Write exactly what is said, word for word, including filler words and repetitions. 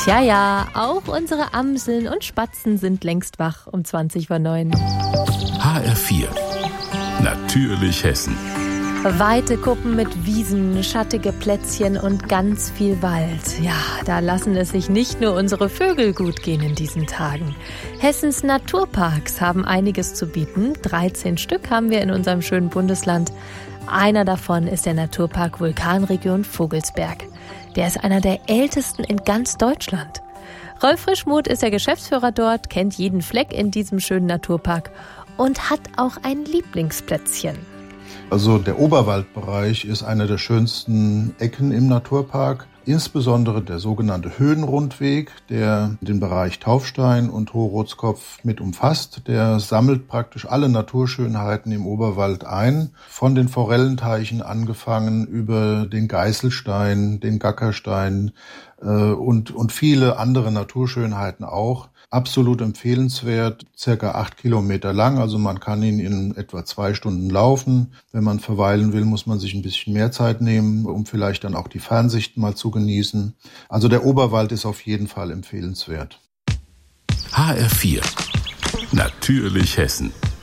Tja, ja, auch unsere Amseln und Spatzen sind längst wach um zwanzig vor neun. H R vier. Natürlich Hessen. Weite Kuppen mit Wiesen, schattige Plätzchen und ganz viel Wald. Ja, da lassen es sich nicht nur unsere Vögel gut gehen in diesen Tagen. Hessens Naturparks haben einiges zu bieten. dreizehn Stück haben wir in unserem schönen Bundesland. Einer davon ist der Naturpark Vulkanregion Vogelsberg. Der ist einer der ältesten in ganz Deutschland. Rolf Frischmuth ist der Geschäftsführer dort, kennt jeden Fleck in diesem schönen Naturpark und hat auch ein Lieblingsplätzchen. Also der Oberwaldbereich ist eine der schönsten Ecken im Naturpark. Insbesondere der sogenannte Höhenrundweg, der den Bereich Taufstein und Hochrothskopf mit umfasst. Der sammelt praktisch alle Naturschönheiten im Oberwald ein. Von den Forellenteichen angefangen über den Geißelstein, den Gackerstein äh, und, und viele andere Naturschönheiten auch. Absolut empfehlenswert, circa acht Kilometer lang, also man kann ihn in etwa zwei Stunden laufen. Wenn man verweilen will, muss man sich ein bisschen mehr Zeit nehmen, um vielleicht dann auch die Fernsicht mal zu genießen. Also der Oberwald ist auf jeden Fall empfehlenswert. H R vier. Natürlich Hessen.